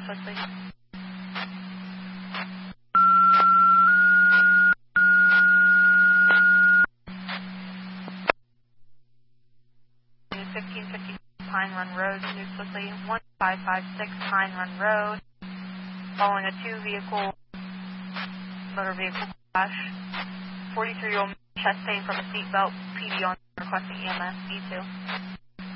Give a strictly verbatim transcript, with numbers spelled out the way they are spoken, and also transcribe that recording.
uselessly. fifteen fifty Pine Run Road, uselessly. one five five six Pine Run Road. Following a two-vehicle motor vehicle crash. forty-three-year-old chest pain from a seatbelt. P D on requesting E M S. E two.